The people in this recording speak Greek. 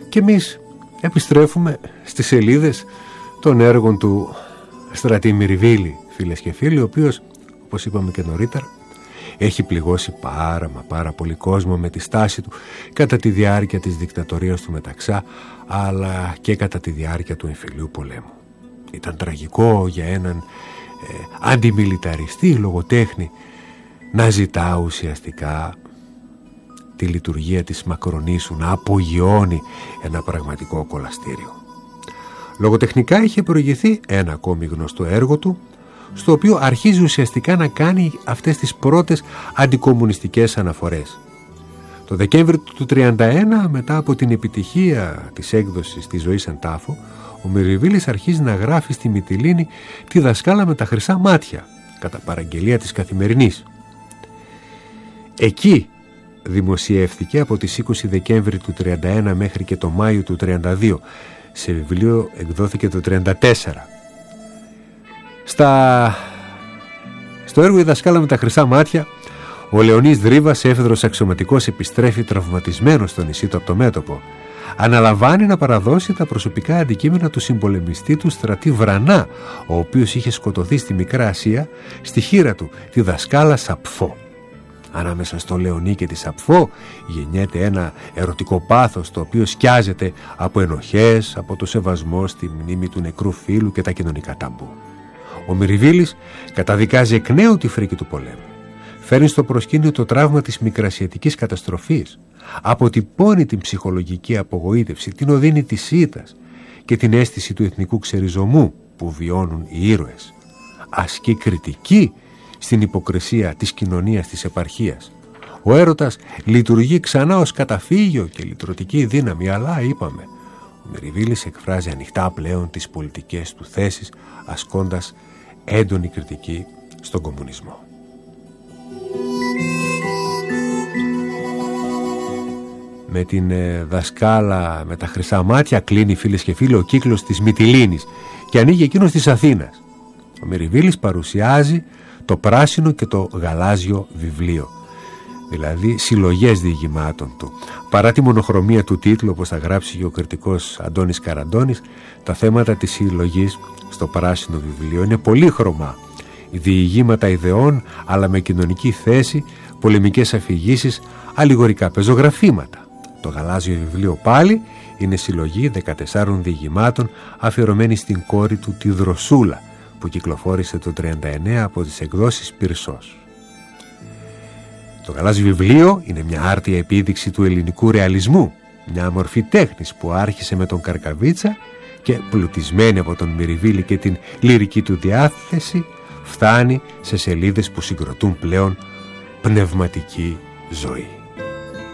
Και εμείς επιστρέφουμε στις σελίδες των έργων του Στρατή Μυριβίλη, φίλες και φίλοι, ο οποίος, όπως είπαμε και νωρίτερα, έχει πληγώσει πάρα πολύ κόσμο με τη στάση του κατά τη διάρκεια της δικτατορίας του Μεταξά, αλλά και κατά τη διάρκεια του εμφυλίου πολέμου. Ήταν τραγικό για έναν αντιμιλιταριστή λογοτέχνη να ζητά ουσιαστικά τη λειτουργία της Μακρονήσου, να απογειώνει ένα πραγματικό κολαστήριο. Λογοτεχνικά είχε προηγηθεί ένα ακόμη γνωστό έργο του, στο οποίο αρχίζει ουσιαστικά να κάνει αυτές τις πρώτες αντικομμουνιστικές αναφορές. Το Δεκέμβρη του 1931, μετά από την επιτυχία της έκδοσης της Ζωής εν τάφο, ο Μυριβίλης αρχίζει να γράφει στη Μυτιλήνη τη δασκάλα με τα χρυσά μάτια, κατά παραγγελία της Καθημερινής. Εκεί δημοσιεύθηκε από τις 20 Δεκέμβρη του 1931 μέχρι και το Μάιο του 1932. Σε βιβλίο εκδόθηκε το 1934. Στο έργο «Η δασκάλα με τα χρυσά μάτια», ο Λεωνής Δρύβας, έφεδρος αξιωματικός, επιστρέφει τραυματισμένος στο νησί του από το μέτωπο. Αναλαμβάνει να παραδώσει τα προσωπικά αντικείμενα του συμπολεμιστή του Στρατή Βρανά, ο οποίος είχε σκοτωθεί στη Μικρά Ασία, στη χείρα του τη δασκάλα Σαπφό. Ανάμεσα στο Λεωνί και τη Σαπφό γεννιέται ένα ερωτικό πάθος, το οποίο σκιάζεται από ενοχές, από το σεβασμό στη μνήμη του νεκρού φίλου και τα κοινωνικά ταμπού. Ο Μυριβίλης καταδικάζει εκ νέου τη φρίκη του πολέμου. Φέρνει στο προσκήνιο το τραύμα της μικρασιατικής καταστροφής. Αποτυπώνει την ψυχολογική απογοήτευση, την οδύνη της ήττας και την αίσθηση του εθνικού ξεριζωμού που βιώνουν οι ήρωες. Ασκεί κριτική στην υποκρισία της κοινωνίας της επαρχίας. Ο έρωτας λειτουργεί ξανά ως καταφύγιο και λυτρωτική δύναμη, αλλά είπαμε, ο Μυριβίλης εκφράζει ανοιχτά πλέον τις πολιτικές του θέσεις, ασκώντας έντονη κριτική στον κομμουνισμό. Με την δασκάλα με τα χρυσά μάτια κλείνει, φίλες και φίλοι, ο κύκλος της Μυτιλήνης και ανοίγει εκείνος της Αθήνας. Ο Μυριβίλης παρουσιάζει το πράσινο και το γαλάζιο βιβλίο, δηλαδή συλλογές διηγημάτων του. Παρά τη μονοχρωμία του τίτλου, όπως θα γράψει και ο κριτικός Αντώνης Καραντώνης, τα θέματα της συλλογής στο πράσινο βιβλίο είναι πολύχρωμα. Διηγήματα ιδεών, αλλά με κοινωνική θέση, πολεμικές αφηγήσεις, αλληγορικά πεζογραφήματα. Το γαλάζιο βιβλίο πάλι είναι συλλογή 14 διηγημάτων αφιερωμένη στην κόρη του, τη Δροσούλα, που κυκλοφόρησε το 1939 από τις εκδόσεις Πυρσός. Το γαλάζιο βιβλίο είναι μια άρτια επίδειξη του ελληνικού ρεαλισμού, μια μορφή τέχνης που άρχισε με τον Καρκαβίτσα και, πλουτισμένη από τον Μυριβίλη και την λυρική του διάθεση, φτάνει σε σελίδες που συγκροτούν πλέον πνευματική ζωή.